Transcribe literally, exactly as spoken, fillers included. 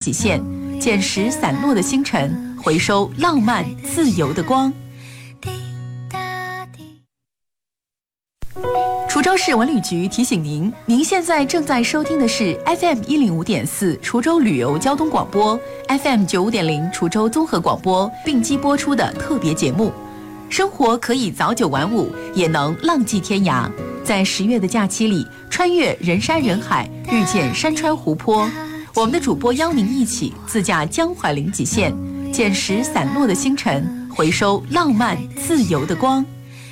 几线，捡拾散落的星辰，回收浪漫自由的光。滁州市文旅局提醒您，您现在正在收听的是 F M 一零五点四滁州旅游交通广播 ，F M 九五点零滁州综合广播并机播出的特别节目。生活可以早九晚五，也能浪迹天涯。在十月的假期里，穿越人山人海，遇见山川湖泊。我们的主播邀您一起自驾江淮零几线，捡拾散落的星辰，回收浪漫自由的光。